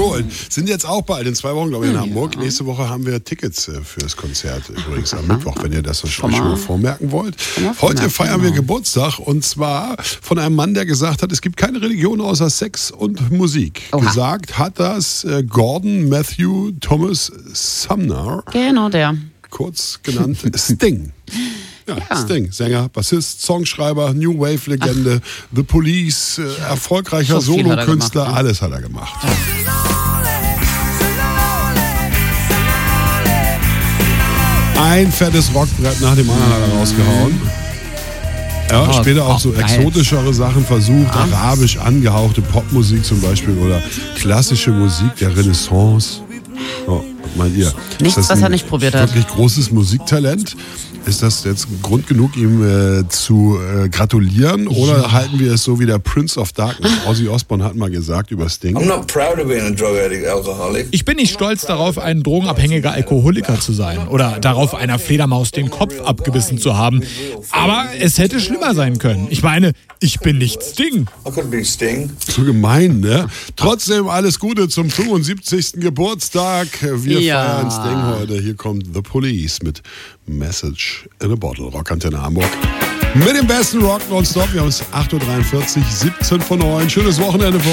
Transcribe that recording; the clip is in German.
Gold. Sind jetzt auch bald in 2 Wochen, glaube ich, in Hamburg. Nächste Woche haben wir Tickets fürs Konzert. Übrigens am Mittwoch, wenn ihr das euch schon mal vormerken wollt. Heute feiern wir Geburtstag und zwar von einem Mann, der gesagt hat, es gibt keine Religion außer Sex und Musik. Gesagt hat das Gordon Matthew Thomas Sumner. Genau der. Kurz genannt Sting. Ja, Sting, Sänger, Bassist, Songschreiber, New Wave-Legende, The Police, erfolgreicher Solokünstler, alles hat er gemacht. Ein fettes Rockbrett nach dem anderen hat er rausgehauen. Ja, später auch so exotischere Sachen versucht, arabisch angehauchte Popmusik zum Beispiel oder klassische Musik der Renaissance. Oh, was meint ihr? Nichts, was er nicht probiert hat. Wirklich großes Musiktalent. Ist das jetzt Grund genug, ihm zu gratulieren? Oder halten wir es so wie der Prince of Darkness? Ozzy Osbourne hat mal gesagt über Sting. Ich bin nicht stolz darauf, ein drogenabhängiger Alkoholiker zu sein oder darauf, einer Fledermaus den Kopf abgebissen zu haben. Aber es hätte schlimmer sein können. Ich meine, ich bin nicht Sting. So gemein, ne? Trotzdem alles Gute zum 75. Geburtstag. Wir feiern Sting heute. Hier kommt The Police mit Message in a Bottle. Rockantenne Hamburg. Mit dem besten Rock nonstop. Wir haben es 8.43 Uhr, 17 von 9. Schönes Wochenende für